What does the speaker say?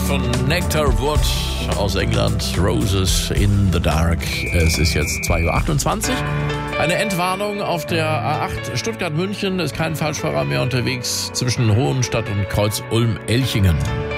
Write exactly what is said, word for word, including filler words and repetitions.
von Nectarwood aus England. Roses in the Dark. Es ist jetzt zwei Uhr achtundzwanzig. Eine Endwarnung auf der A acht Stuttgart-München. Es ist kein Falschfahrer mehr unterwegs zwischen Hohenstadt und Kreuz-Ulm-Elchingen.